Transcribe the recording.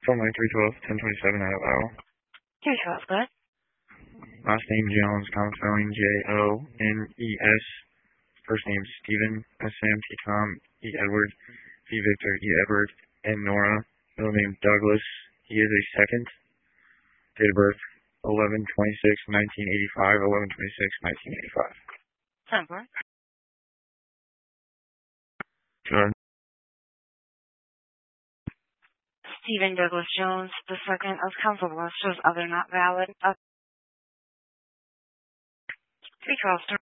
Phone line 312-1027 out of Iowa. 312, good. Last name Jones, common spelling Jones. First name Stephen, SM, T Tom, E Edward, V Victor, E Edward, N Nora. Middle name Douglas. He is a second. Date of birth 11/26/1985. 11/26/1985. Number. Sure. Stephen Douglas Jones, the second of council list shows other not valid. 312,